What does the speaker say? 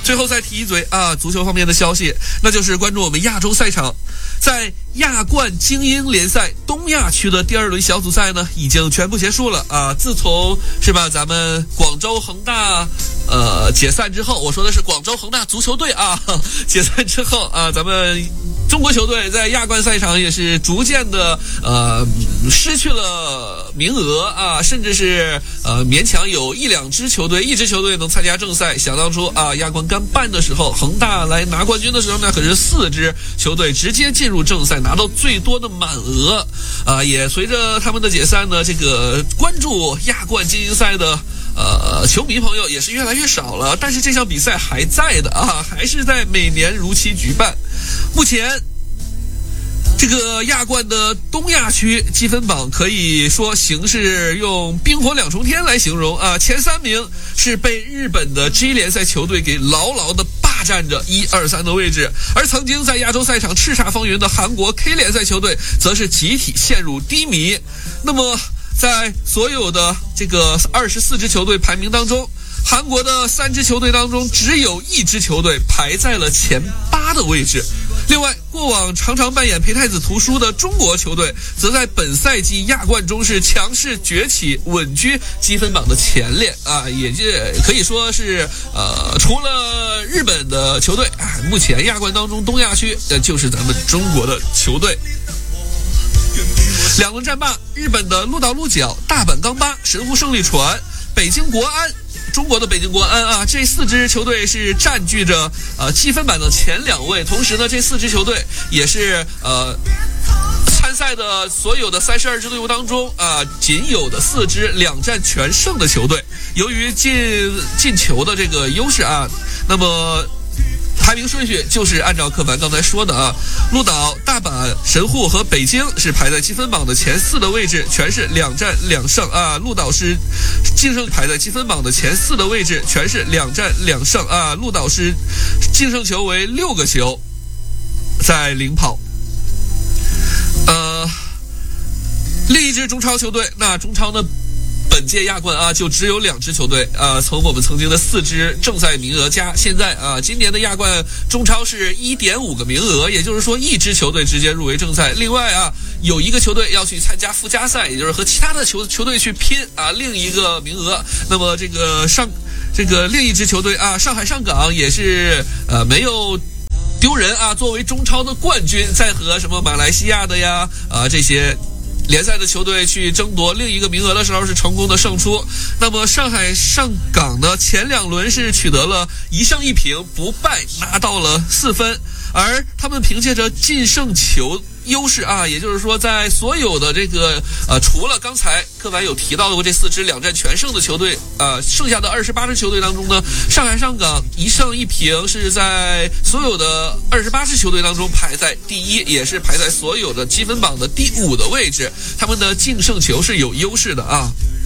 最后再提一嘴啊，足球方面的消息，那就是关注我们亚洲赛场。在亚冠精英联赛东亚区的第2轮小组赛呢，已经全部结束了啊。自从是吧，咱们广州恒大解散之后，我说的是广州恒大足球队啊，解散之后啊，咱们中国球队在亚冠赛场也是逐渐的失去了名额啊，甚至是勉强有一支球队能参加正赛。想当初啊，亚冠刚办的时候，恒大来拿冠军的时候呢，可是4支球队直接进入正赛，拿到最多的满额啊。也随着他们的解散呢，这个关注亚冠精英赛的球迷朋友也是越来越少了，但是这项比赛还在的啊，还是在每年如期举办。目前这个亚冠的东亚区积分榜可以说形势用冰火两重天来形容啊，前3名是被日本的 G 联赛球队给牢牢的霸占着1、2、3的位置，而曾经在亚洲赛场叱咤风云的韩国 K 联赛球队则是集体陷入低迷。那么在所有的这个24支球队排名当中，韩国的3支球队当中只有1支球队排在了前8的位置。另外，过往常常扮演陪太子图书的中国球队则在本赛季亚冠中是强势崛起，稳居积分榜的前列啊，也可以说是除了日本的球队啊，目前亚冠当中东亚区就是咱们中国的球队。2轮战罢，日本的鹿岛鹿角、大阪钢巴、神户胜利船、北京国安，中国的北京国安啊，这4支球队是占据着积分榜的前2位。同时呢，这4支球队也是参赛的所有的32支队伍当中仅有的4支2战全胜的球队。由于进球的这个优势啊，那么排名顺序就是按照柯凡刚才说的啊，鹿岛、大阪、神户和北京是排在积分榜的前4的位置，全是2战2胜啊。鹿岛是净胜排在积分榜的前4的位置，全是2战2胜啊。鹿岛是净胜球为6个球，在领跑。另一支中超球队，那中超呢？本届亚冠啊，就只有2支球队从我们曾经的4支正赛名额加现在今年的亚冠中超是 1.5 个名额，也就是说1支球队直接入围正赛。另外有1个球队要去参加附加赛，也就是和其他的球队去拼另一个名额。那么这个另一支球队上海上港也是没有丢人作为中超的冠军，在和什么马来西亚的呀这些联赛的球队去争夺另一个名额的时候是成功的胜出。那么上海上港呢，前2轮是取得了1胜1平不败，拿到了4分，而他们凭借着净胜球优势也就是说在所有的这个除了刚才柯凡有提到过这4支2战全胜的球队剩下的28支球队当中呢，上海上港1胜1平是在所有的28支球队当中排在第1，也是排在所有的积分榜的第5的位置，他们的净胜球是有优势的